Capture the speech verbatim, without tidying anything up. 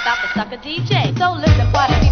about the sucker D J. So listen what I